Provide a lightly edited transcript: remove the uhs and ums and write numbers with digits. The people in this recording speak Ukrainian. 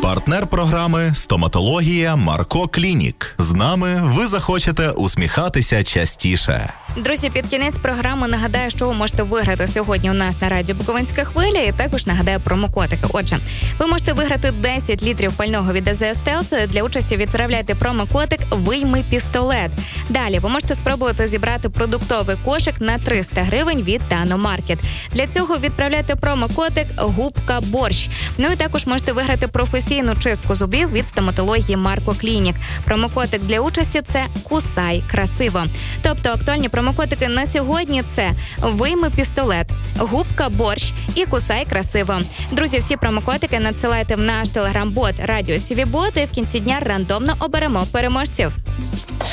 Партнер програми «Стоматологія Марко Клінік». З нами ви захочете усміхатися частіше. Друзі, під кінець програми нагадаю, що ви можете виграти сьогодні у нас на радіо Буковинська хвиля, і також нагадаю промокодики. Отже, ви можете виграти 10 літрів пального від АЗС Телс. Для участі відправляйте промокодик «Вийми пістолет». Далі ви можете спробувати зібрати продуктовий кошик на 300 гривень від Даномаркет. Для цього відправляйте промокодик «Губка борщ». Ну і також можете виграти професійну чистку зубів від стоматології Марко Клінік. Промокодик для участі – це «Кусай красиво». Тобто актуальні промокодики на сьогодні – це «Вийми пістолет», «Губка борщ» і «Кусай красиво». Друзі, всі промокодики надсилайте в наш телеграм-бот «Радіо СІВІ-бот» і в кінці дня рандомно оберемо переможців.